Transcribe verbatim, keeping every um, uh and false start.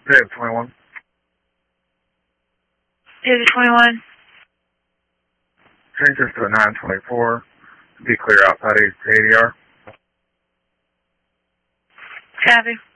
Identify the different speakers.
Speaker 1: David twenty-one.
Speaker 2: David twenty-one.
Speaker 1: Change this to a nine twenty-four. Be clear outside A D R.
Speaker 2: Copy.